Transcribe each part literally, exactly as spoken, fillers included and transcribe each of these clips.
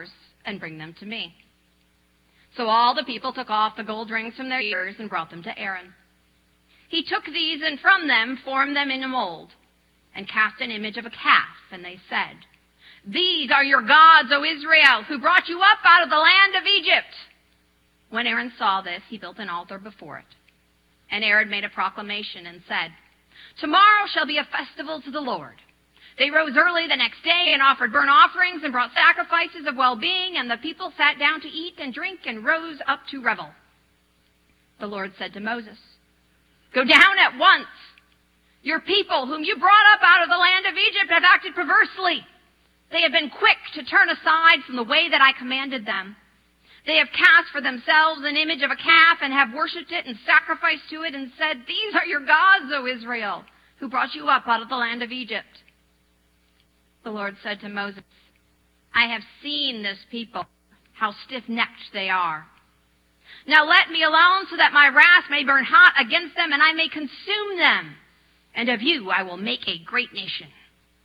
flowers and bring them to me." So all the people took off the gold rings from their ears and brought them to Aaron. He took these and from them formed them in a mold and cast an image of a calf, and they said, "These are your gods, O Israel, who brought you up out of the land of Egypt." When Aaron saw this, he built an altar before it. And Aaron made a proclamation and said, "Tomorrow shall be a festival to the Lord." They rose early the next day and offered burnt offerings and brought sacrifices of well-being, and the people sat down to eat and drink and rose up to revel. The Lord said to Moses, "Go down at once. Your people, whom you brought up out of the land of Egypt, have acted perversely. They have been quick to turn aside from the way that I commanded them. They have cast for themselves an image of a calf and have worshipped it and sacrificed to it and said, 'These are your gods, O Israel, who brought you up out of the land of Egypt.'" The Lord said to Moses, "I have seen this people, how stiff-necked they are. Now let me alone so that my wrath may burn hot against them and I may consume them. And of you I will make a great nation."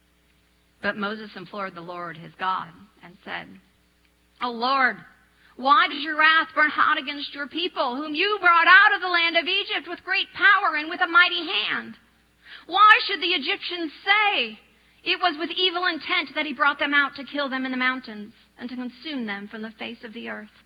But Moses implored the Lord his God and said, "O Lord, why does your wrath burn hot against your people, whom you brought out of the land of Egypt with great power and with a mighty hand? Why should the Egyptians say, 'It was with evil intent that he brought them out to kill them in the mountains and to consume them from the face of the earth'?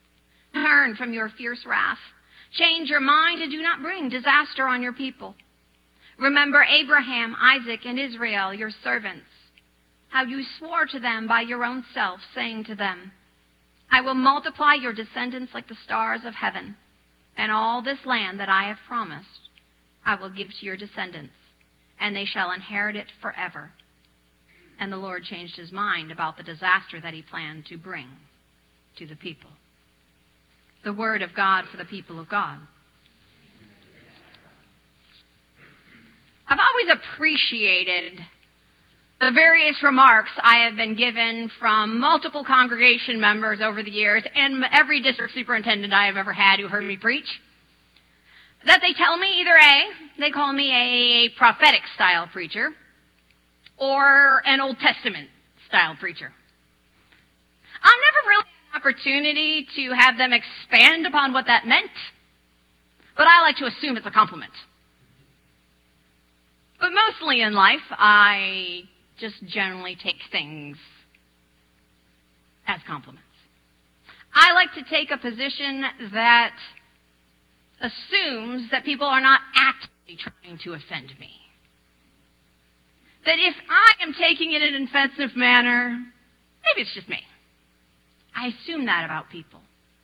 Turn from your fierce wrath. Change your mind and do not bring disaster on your people. Remember Abraham, Isaac, and Israel, your servants, how you swore to them by your own self, saying to them, 'I will multiply your descendants like the stars of heaven, and all this land that I have promised I will give to your descendants, and they shall inherit it forever.' And the Lord changed his mind about the disaster that he planned to bring to the people." The word of God for the people of God. I've always appreciated the various remarks I have been given from multiple congregation members over the years and every district superintendent I have ever had who heard me preach, that they tell me either A, they call me a prophetic style preacher, or an Old Testament style preacher. I've never really had an opportunity to have them expand upon what that meant, but I like to assume it's a compliment. But mostly in life, I just generally take things as compliments. I like to take a position that assumes that people are not actively trying to offend me. That if I am taking it in an offensive manner, maybe it's just me. I assume that about people.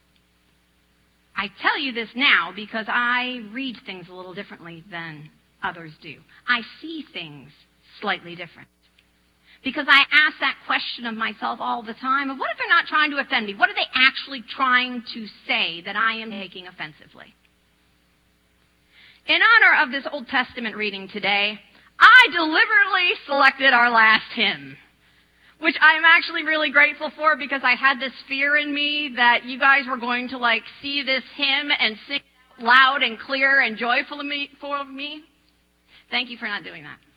I tell you this now because I read things a little differently than others do. I see things slightly different. Because I ask that question of myself all the time of what if they're not trying to offend me? What are they actually trying to say that I am taking offensively? In honor of this Old Testament reading today, I deliberately selected our last hymn, which I'm actually really grateful for because I had this fear in me that you guys were going to like see this hymn and sing it loud and clear and joyful for me. Thank you for not doing that.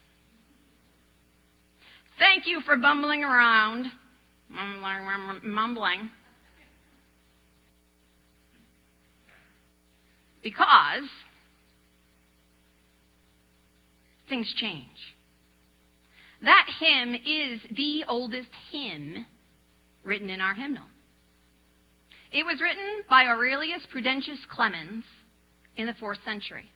Thank you for bumbling around, mumbling, because things change. That hymn is the oldest hymn written in our hymnal. It was written by Aurelius Prudentius Clemens in the fourth century.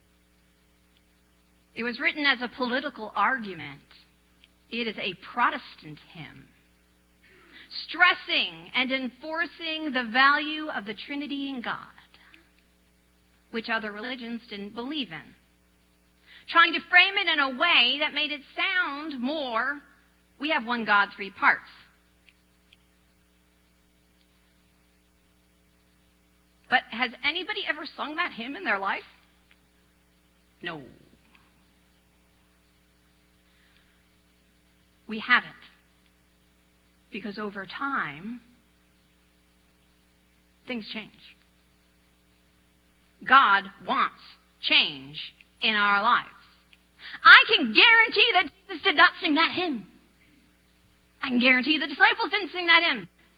It was written as a political argument. It is a Protestant hymn, stressing and enforcing the value of the Trinity in God, which other religions didn't believe in, trying to frame it in a way that made it sound more, we have one God, three parts. But has anybody ever sung that hymn in their life? No. We haven't. Because over time, things change. God wants change in our lives. I can guarantee that Jesus did not sing that hymn. I can guarantee the disciples didn't sing that hymn.